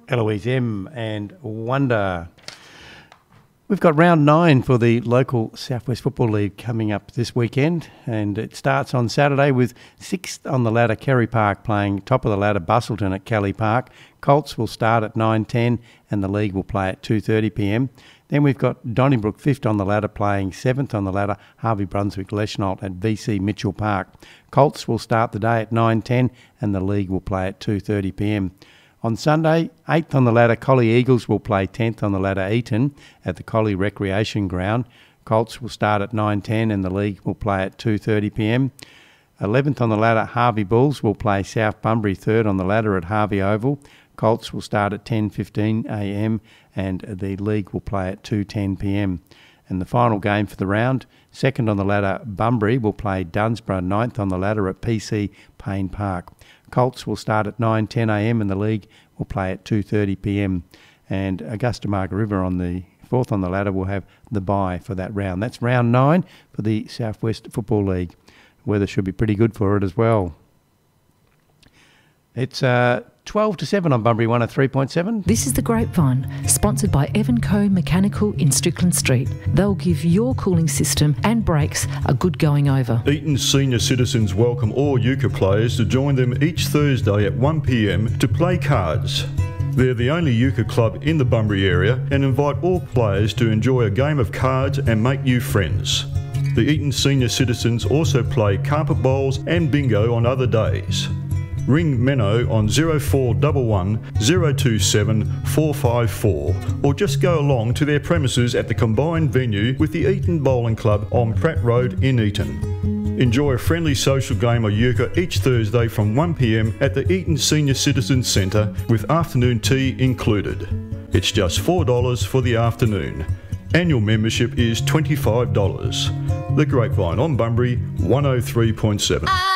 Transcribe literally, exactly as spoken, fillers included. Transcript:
Eloise M and Wonder. We've got round nine for the local Southwest Football League coming up this weekend, and it starts on Saturday with sixth on the ladder Kerry Park playing top of the ladder Bustleton at Kelly Park. Colts will start at nine ten and the league will play at two thirty p m. Then we've got Donnybrook fifth on the ladder playing seventh on the ladder Harvey Brunswick Leschnault at V C Mitchell Park. Colts will start the day at nine ten and the league will play at two thirty p m. On Sunday, eighth on the ladder Collie Eagles will play tenth on the ladder Eton at the Collie Recreation Ground. Colts will start at nine ten and the league will play at two thirty p m. eleventh on the ladder Harvey Bulls will play South Bunbury third on the ladder at Harvey Oval. Colts will start at ten fifteen a m and the league will play at two ten p m. And the final game for the round, second on the ladder Bunbury will play Dunsborough, ninth on the ladder at P C Payne Park. Colts will start at nine ten a m and the league will play at two thirty p m. And Augusta Margaret River on the fourth on the ladder will have the bye for that round. That's round nine for the Southwest Football League. Weather should be pretty good for it as well. It's uh, twelve to seven on Bunbury one oh three point seven. This is The Grapevine, sponsored by Evan Co Mechanical in Strickland Street. They'll give your cooling system and brakes a good going over. Eton Senior Citizens welcome all euchre players to join them each Thursday at one p m to play cards. They're the only euchre club in the Bunbury area and invite all players to enjoy a game of cards and make new friends. The Eton Senior Citizens also play carpet bowls and bingo on other days. Ring Menno on zero four one one, zero two seven, four five four or just go along to their premises at the combined venue with the Eton Bowling Club on Pratt Road in Eton. Enjoy a friendly social game of euchre each Thursday from one p m at the Eton Senior Citizens Centre with afternoon tea included. It's just four dollars for the afternoon. Annual membership is twenty-five dollars. The Grapevine on Bunbury one oh three point seven.